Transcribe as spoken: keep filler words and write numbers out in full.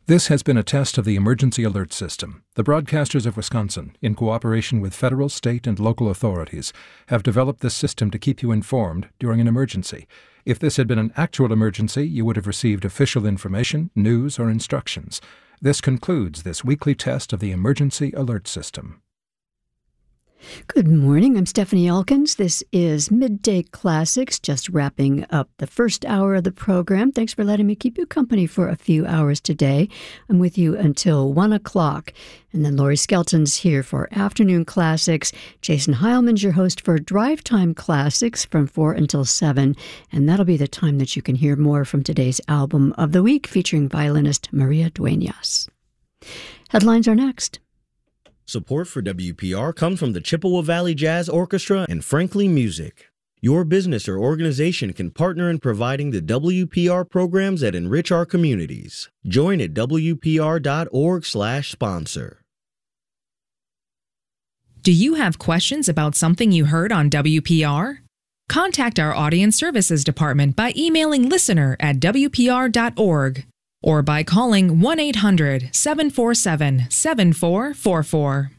This has been a test of the Emergency Alert System. The Broadcasters of Wisconsin, in cooperation with federal, state, and local authorities, have developed this system to keep you informed during an emergency. If this had been an actual emergency, you would have received official information, news, or instructions. This concludes this weekly test of the Emergency Alert System. Good morning. I'm Stephanie Elkins. This is Midday Classics, just wrapping up the first hour of the program. Thanks for letting me keep you company for a few hours today. I'm with you until one o'clock. And then Lori Skelton's here for Afternoon Classics. Jason Heilman's your host for Drive Time Classics from four until seven. And that'll be the time that you can hear more from today's album of the week featuring violinist Maria Dueñas. Headlines are next. Support for W P R comes from the Chippewa Valley Jazz Orchestra and Frankly Music. Your business or organization can partner in providing the W P R programs that enrich our communities. Join at W P R dot org slash sponsor. Do you have questions about something you heard on W P R? Contact our Audience Services Department by emailing listener at W P R dot org. Or by calling one eight hundred seven four seven seven four four four.